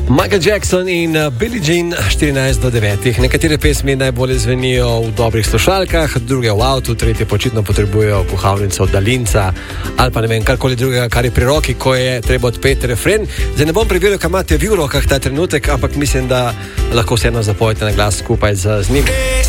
Michael Jackson in Billie Jean 14:09. Nekatere pesmi najbolje zvenijo v dobrih slušalkah, druge v avtu, tretje počitno potrebujejo kuhalnico, daljinca ali pa ne vem, karkoli drugega, kar je pri roki, ko je treba odpeti refren. Zdaj ne bom preveril, kaj imate vi v rokah ta trenutek, ampak mislim, da lahko vseeno zapojete na glas skupaj z njim.